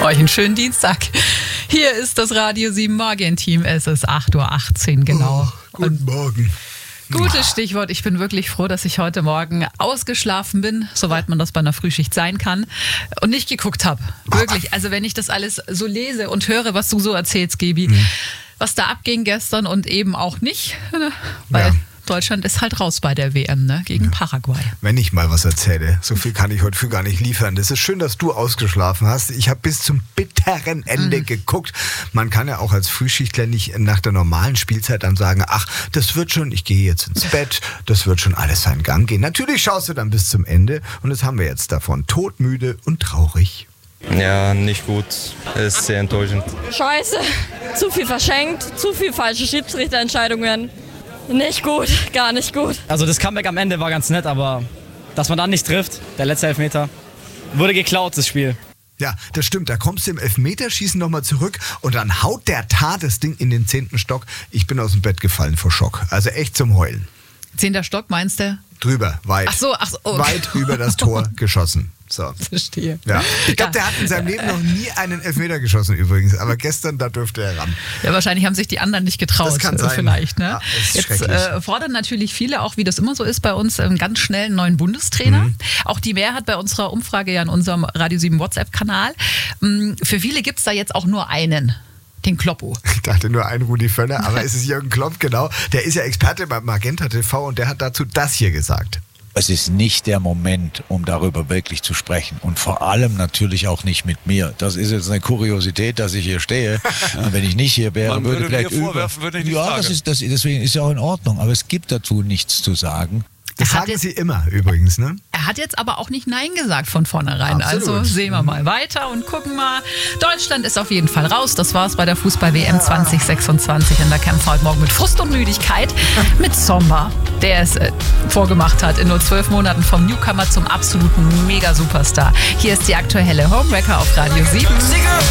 Euch einen schönen Dienstag. Hier ist das Radio 7 Morgenteam. Es ist 8.18 Uhr genau. Guten Morgen. Gutes Stichwort. Ich bin wirklich froh, dass ich heute Morgen ausgeschlafen bin, soweit man das bei einer Frühschicht sein kann, und nicht geguckt habe. Wirklich. Also wenn ich das alles so lese und höre, was du so erzählst, Gebi, was da abging gestern und eben auch nicht, weil Deutschland ist halt raus bei der WM, ne, gegen Paraguay. Wenn ich mal was erzähle, so viel kann ich heute für gar nicht liefern. Das ist schön, dass du ausgeschlafen hast. Ich habe bis zum bitteren Ende geguckt. Man kann ja auch als Frühschichtler nicht nach der normalen Spielzeit dann sagen, ach, das wird schon, ich gehe jetzt ins Bett, das wird schon alles seinen Gang gehen. Natürlich schaust du dann bis zum Ende und das haben wir jetzt davon. Todmüde und traurig. Ja, nicht gut. Es ist sehr enttäuschend. Scheiße, zu viel verschenkt, zu viel falsche Schiedsrichterentscheidungen. Nicht gut, gar nicht gut. Also das Comeback am Ende war ganz nett, aber dass man dann nicht trifft, der letzte Elfmeter, wurde geklaut, das Spiel. Ja, das stimmt. Da kommst du im Elfmeterschießen nochmal zurück und dann haut der Tar das Ding in den 10. Stock. Ich bin aus dem Bett gefallen vor Schock. Also echt zum Heulen. 10. Stock meinst du? Drüber, weit. Ach so, okay. Weit über das Tor geschossen. So. Verstehe. Ja. Ich glaube, der hat in seinem Leben noch nie einen Elfmeter geschossen übrigens. Aber gestern, da durfte er ran. Ja, wahrscheinlich haben sich die anderen nicht getraut. Das kann sein. Vielleicht, ne? Ja, das ist jetzt fordern natürlich viele, auch wie das immer so ist bei uns, einen ganz schnellen neuen Bundestrainer. Auch die Mehrheit bei unserer Umfrage ja in unserem Radio 7 WhatsApp-Kanal. Für viele gibt es da jetzt auch nur einen. Den Kloppo. Ich dachte nur ein Rudi Völler, aber es ist Jürgen Klopp, genau. Der ist ja Experte beim Magenta TV und der hat dazu das hier gesagt. Es ist nicht der Moment, um darüber wirklich zu sprechen. Und vor allem natürlich auch nicht mit mir. Das ist jetzt eine Kuriosität, dass ich hier stehe. Und wenn ich nicht hier wäre, Man würde vielleicht mir vorwerfen, würde ich nicht ja, fragen. deswegen ist ja auch in Ordnung. Aber es gibt dazu nichts zu sagen. Das sagen sie immer übrigens, ne? Er hat jetzt aber auch nicht Nein gesagt von vornherein. Absolut. Also sehen wir mal weiter und gucken mal. Deutschland ist auf jeden Fall raus. Das war's bei der Fußball-WM 2026. Und da kämpfen wir heute Morgen mit Frust und Müdigkeit mit Zomba, der es vorgemacht hat, in nur 12 Monaten vom Newcomer zum absoluten Mega-Superstar. Hier ist die aktuelle Homewrecker auf Radio 7.